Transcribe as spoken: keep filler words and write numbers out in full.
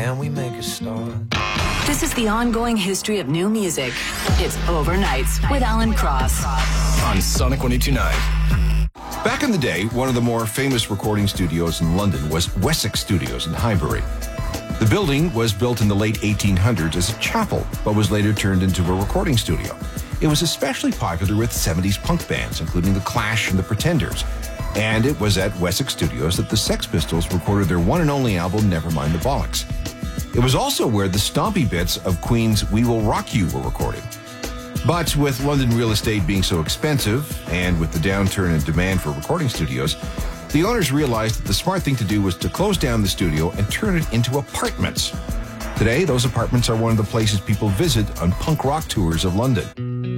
And we make a start. This is the ongoing history of new music. It's Overnights with Alan Cross. On Sonic one eighty-two point nine. Back in the day, one of the more famous recording studios in London was Wessex Studios in Highbury. The building was built in the late eighteen hundreds as a chapel, but was later turned into a recording studio. It was especially popular with seventies punk bands, including The Clash and The Pretenders. And it was at Wessex Studios that the Sex Pistols recorded their one and only album, Nevermind the Bollocks. It was also where the stompy bits of Queen's We Will Rock You were recorded. But with London real estate being so expensive, and with the downturn in demand for recording studios, the owners realized that the smart thing to do was to close down the studio and turn it into apartments. Today, those apartments are one of the places people visit on punk rock tours of London.